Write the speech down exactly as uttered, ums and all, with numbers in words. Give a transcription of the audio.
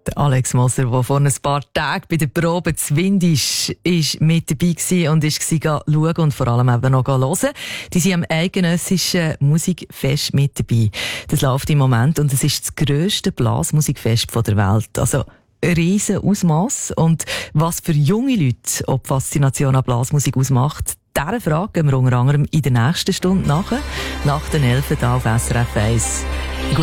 Der Alex Moser, der vor ein paar Tagen bei der Probe zu Windisch ist mit dabei war und ist schauen und vor allem eben noch hören. Die sind am eidgenössischen Musikfest mit dabei. Das läuft im Moment und es ist das grösste Blasmusikfest der Welt. Also ein riesen Ausmass. Und was für junge Leute ob die Faszination an Blasmusik ausmacht, dieser Frage gehen wir unter anderem in der nächsten Stunde nach, nach den elf auf S R F eins.